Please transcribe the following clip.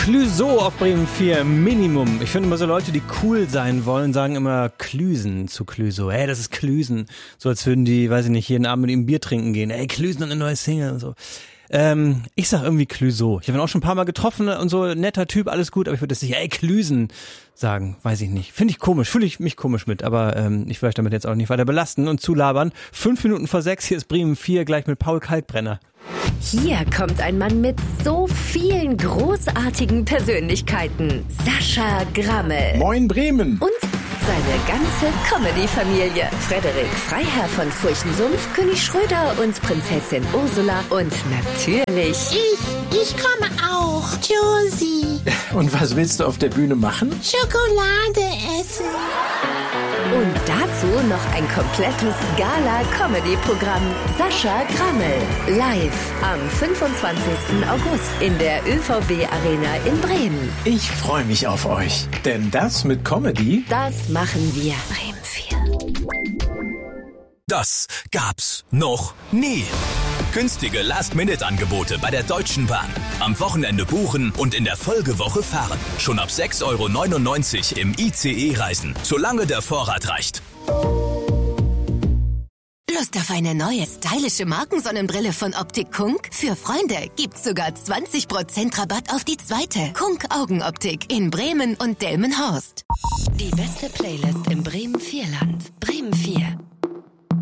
Clouseau auf Bremen 4, Minimum. Ich finde immer so Leute, die cool sein wollen, sagen immer Klüsen zu Clouseau. Hey, das ist Klüsen. So als würden die, weiß ich nicht, jeden Abend mit ihm Bier trinken gehen. Hey, Klüsen und eine neue Single und so. Ich sag irgendwie Clouseau. Ich habe ihn auch schon ein paar Mal getroffen und so, netter Typ, alles gut, aber ich würde jetzt nicht, ey, Klüsen sagen, weiß ich nicht. Finde ich komisch, fühle ich mich komisch mit, aber ich will euch damit jetzt auch nicht weiter belasten und zulabern. 5:05, hier ist Bremen 4, gleich mit Paul Kalkbrenner. Hier kommt ein Mann mit so vielen großartigen Persönlichkeiten. Sascha Grammel. Moin Bremen. Und seine ganze Comedy-Familie. Frederik Freiherr von Furchensumpf, König Schröder und Prinzessin Ursula und natürlich Ich komme auch, Josie. Und was willst du auf der Bühne machen? Schokolade essen. und dazu noch ein komplettes Gala-Comedy-Programm. Sascha Grammel. Live am 25. August in der ÖVB-Arena in Bremen. Ich freue mich auf euch, denn das mit Comedy, Das machen wir. Bremen 4. Das gab's noch nie. Günstige Last-Minute-Angebote bei der Deutschen Bahn. Am Wochenende buchen und in der Folgewoche fahren. Schon ab 6,99 € im ICE reisen, solange der Vorrat reicht. Lust auf eine neue, stylische Markensonnenbrille von Optik Kunk? Für Freunde gibt's sogar 20% Rabatt auf die zweite. Kunk Augenoptik in Bremen und Delmenhorst. Die beste Playlist im Bremen 4 Land. Bremen 4.